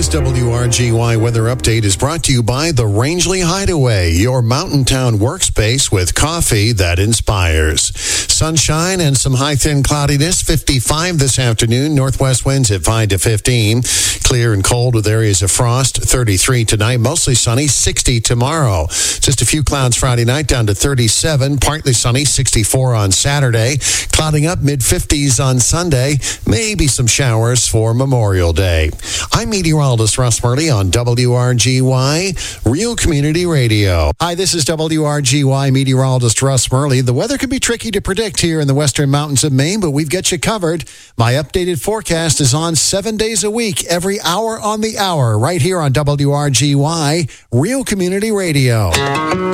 This WRGY weather update is brought to you by the Rangeley Hideaway, your mountain town workspace with coffee that inspires. Sunshine and some high thin cloudiness, 55 this afternoon. Northwest winds at 5 to 15. Clear and cold with areas of frost, 33 tonight. Mostly sunny, 60 tomorrow. Just a few clouds Friday night, down to 37. Partly sunny, 64 on Saturday. Clouding up, mid-50s on Sunday. Maybe some showers for Memorial Day. I'm meteorologist Russ Murley on WRGY, Real Community Radio. Hi, this is WRGY meteorologist Russ Murley. The weather can be tricky to predict here in the western mountains of Maine, but we've got you covered. My updated forecast is on 7 days a week, every hour on the hour, right here on WRGY, Real Community Radio.